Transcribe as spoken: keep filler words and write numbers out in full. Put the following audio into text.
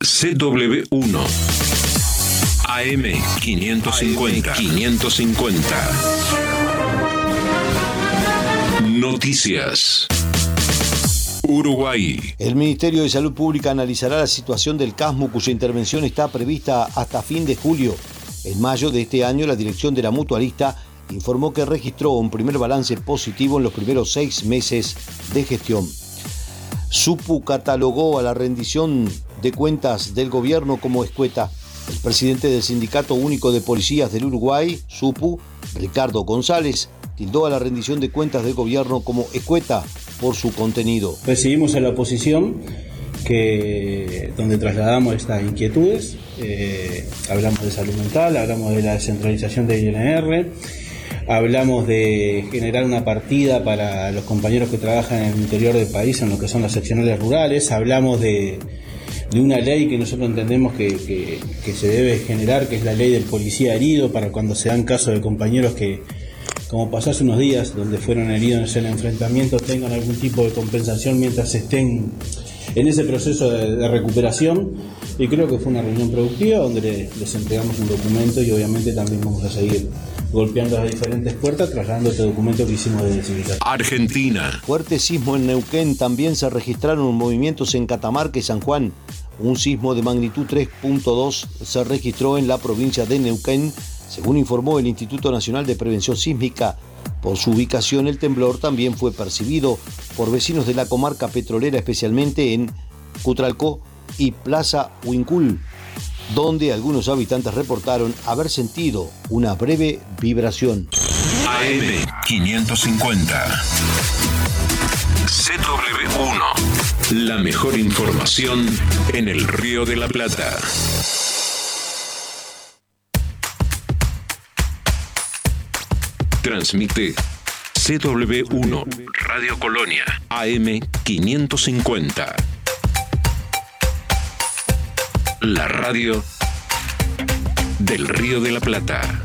C W uno A M quinientos cincuenta. quinientos cincuenta. Noticias. Uruguay. El Ministerio de Salud Pública analizará la situación del CASMU, cuya intervención está prevista hasta fin de julio. En mayo de este año, la dirección de la mutualista informó que registró un primer balance positivo en los primeros seis meses de gestión. SUPU catalogó a la rendición de cuentas del gobierno como escueta. El presidente del Sindicato Único de Policías del Uruguay, SUPU, Ricardo González, tildó a la rendición de cuentas del gobierno como escueta por su contenido. Recibimos a la oposición que, donde trasladamos estas inquietudes, eh, hablamos de salud mental, hablamos de la descentralización del I N R, hablamos de generar una partida para los compañeros que trabajan en el interior del país en lo que son las seccionales rurales, hablamos de, de una ley que nosotros entendemos que, que, que se debe generar, que es la ley del policía herido, para cuando se dan casos de compañeros que, como pasó hace unos días, donde fueron heridos en el enfrentamiento, tengan algún tipo de compensación mientras estén en ese proceso de, de recuperación. Y creo que fue una reunión productiva donde le, les entregamos un documento y obviamente también vamos a seguir golpeando las diferentes puertas, trasladando este documento que hicimos desde Civita. Argentina. Fuerte sismo en Neuquén. También se registraron movimientos en Catamarca y San Juan. Un sismo de magnitud tres punto dos se registró en la provincia de Neuquén, según informó el Instituto Nacional de Prevención Sísmica. Por su ubicación, el temblor también fue percibido por vecinos de la comarca petrolera, especialmente en Cutralcó y Plaza Huincul, donde algunos habitantes reportaron haber sentido una breve vibración. A M quinientos cincuenta. C W uno. La mejor información en el Río de la Plata. Transmite C W uno Radio Colonia A M quinientos cincuenta. La radio del Río de la Plata.